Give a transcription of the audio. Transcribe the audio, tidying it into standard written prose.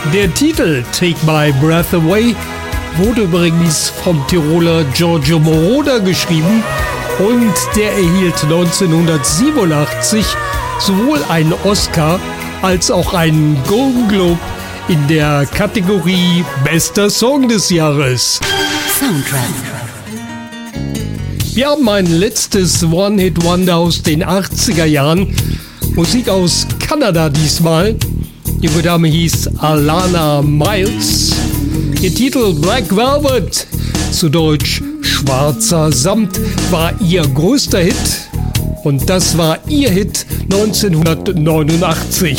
Der Titel Take My Breath Away wurde übrigens vom Tiroler Giorgio Moroder geschrieben und der erhielt 1987 sowohl einen Oscar als auch einen Golden Globe in der Kategorie Bester Song des Jahres. Soundtrack. Wir haben ein letztes One-Hit-Wonder aus den 80er Jahren. Musik aus Kanada diesmal. Die junge Dame hieß Alana Miles. Ihr Titel Black Velvet, zu Deutsch Schwarzer Samt, war ihr größter Hit. Und das war ihr Hit 1989.